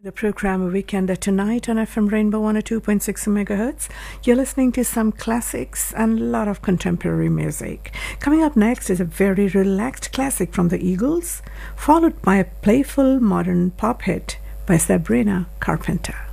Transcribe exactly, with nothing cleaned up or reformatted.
The program Weekend tonight on F M Rainbow one oh two point six megahertz. You're listening to some classics and a lot of contemporary music. Coming up next is a very relaxed classic from the Eagles, followed by a playful modern pop hit by Sabrina Carpenter.